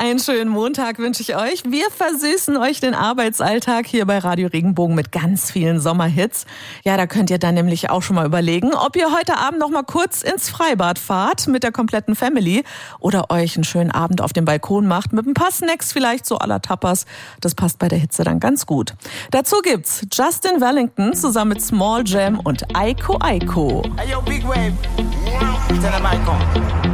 Einen schönen Montag wünsche ich euch. Wir versüßen euch den Arbeitsalltag hier bei Radio Regenbogen mit ganz vielen Sommerhits. Ja, da könnt ihr dann nämlich auch schon mal überlegen, ob ihr heute Abend noch mal kurz ins Freibad fahrt mit der kompletten Family oder euch einen schönen Abend auf dem Balkon macht mit ein paar Snacks, vielleicht so à la Tapas. Das passt bei der Hitze dann ganz gut. Dazu gibt's Justin Wellington zusammen mit Small Jam und Aiko Aiko. Hey yo, Big Wave. Tell them I come.